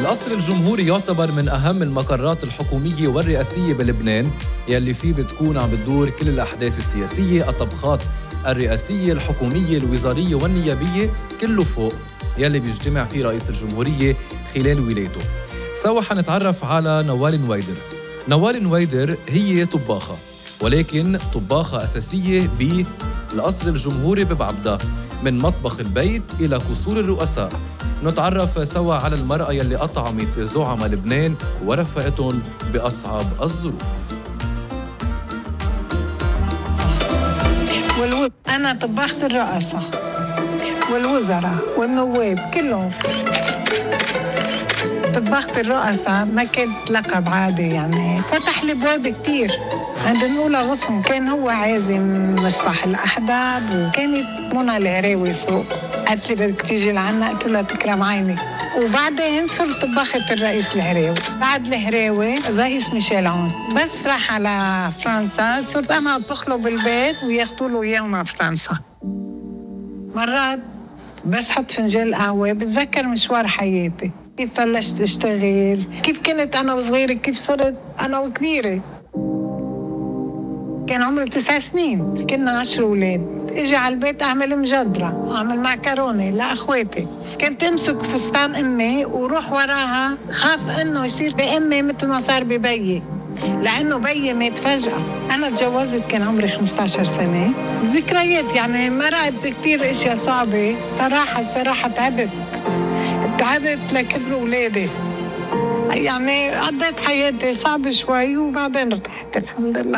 القصر الجمهوري يعتبر من أهم المقرات الحكومية والرئاسية بلبنان، يلي فيه بتكون عم بتدور كل الأحداث السياسية، الطبخات الرئاسية، الحكومية، الوزارية والنيابية، كله فوق، يلي بيجتمع فيه رئيس الجمهورية خلال ولايته. سوا حنتعرف على نوال نويدر. نوال نويدر هي طباخة، ولكن طباخة أساسية بالقصر الجمهوري ببعبدة، من مطبخ البيت إلى قصور الرؤساء. نتعرف سوا على المرأة يلي أطعمت زعماء لبنان ورفقتهم بأصعب الظروف. أنا طباخة الرؤساء والوزراء والنواب كلهم. طباخة الرؤساء ما كانت لقب عادي، يعني فتح لي بواب كتير. عند نقول غصن كان هو عازم مسبح الأحداب، وكانت منى العراوي فوق قالت لي بدك تيجي لعنا، قلت لها تكرم عيني. وبعدين صرت طباخة الرئيس العراوي. بعد العراوي الرئيس ميشيل عون، بس راح على فرنسا صرت أنا أطبخ له بالبيت وياخدوا له إياه فرنسا. مرات بس حط فنجان قهوة بتذكر مشوار حياتي، كيف بلشت اشتغل، كيف كنت أنا وصغيرة، كيف صرت أنا وكبيرة. كان عمري 9 سنين، كنا 10 أولاد. اجي على البيت أعمل مجدرة، أعمل معكرونة لأخواتي. كنت أمسك فستان أمي وروح وراها، خاف إنه يصير بأمي مثل ما صار ببيي، لأنه بيي مات فجأة. أنا تجوزت كان عمري 15 سنة. ذكريات يعني مرقت بكتير أشياء صعبة. الصراحة تعبت لكبروا أولادي، يعني قضيت حياتي صعبة شوي وبعدين ارتحت الحمد لله.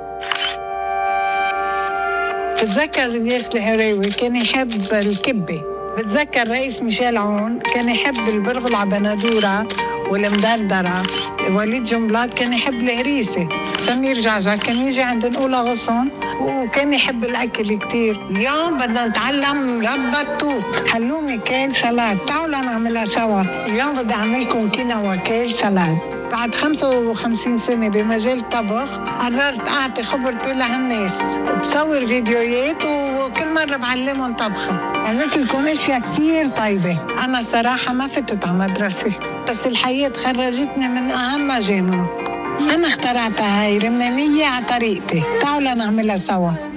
بتذكر الياس العراوي كان يحب الكبة. بتذكر رئيس ميشيل عون كان يحب البرغل على بندورة والمدردرة. وليد جنبلاط كان يحب الهريسة. سمير جعجع كان يجي عند نقول غصن وكان يحب الأكل كتير. اليوم بدنا نتعلم ربة توت، حلومي كيل سلاد، تعالوا نعملها سوا. اليوم بدي أعملكم كينوا وكيل سلاد. بعد 55 سنة بمجال الطبخ قررت أعطي خبرتي لهالناس، بصور فيديوهات وكل مرة بعلمهم طبخة. عملت لكم أشياء كتير طيبة. أنا صراحة ما فتت على مدرسة، بس الحياة خرجتني من أهم مجامع. أنا اخترعتها هاي رمانية على طريقتي، تعالوا نعملها سوا.